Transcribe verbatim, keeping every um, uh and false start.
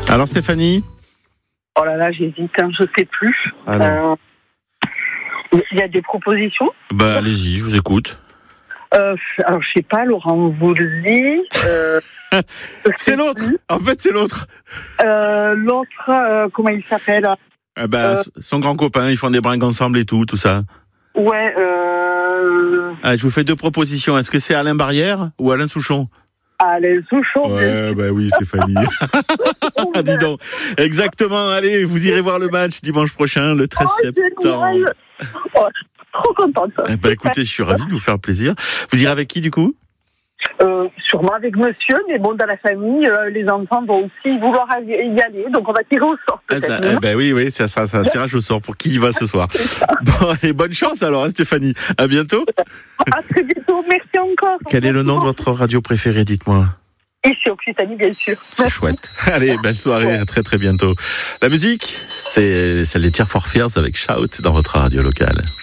Alors Stéphanie ? Oh là là, j'hésite, hein, je sais plus. Alors. Euh, Il y a des propositions ? Bah allez-y, je vous écoute. Euh, alors, je sais pas, Laurent Voulzy. Euh, c'est l'autre. En fait, c'est l'autre. Euh, l'autre, euh, comment il s'appelle ? Ah bah, euh, son grand copain, ils font des bringues ensemble et tout, tout ça. Ouais. Euh... Ah, je vous fais deux propositions. Est-ce que c'est Alain Barrière ou Alain Souchon ? Alain Souchon. Ouais, bah oui, Stéphanie. Dis donc. Exactement. Allez, vous irez voir le match dimanche prochain, le treize oh, septembre. Oh, trop contente. Eh ben, écoutez, je suis ravi de vous faire plaisir. Vous irez avec qui, du coup ? Euh, sûrement avec monsieur, mais bon, dans la famille, euh, les enfants vont aussi vouloir y aller, donc on va tirer au sort. Ah, ça, eh ben oui, oui, ça sera un tirage au sort pour qui y va ce soir. Bon, et bonne chance alors, hein, Stéphanie. À bientôt. À très bientôt, merci encore. Quel est le nom de votre radio préférée, dites-moi ? Ici, Occitanie, bien sûr. C'est chouette. Allez, belle soirée, à très très bientôt. La musique, c'est celle des Tears for Fears avec Shout dans votre radio locale.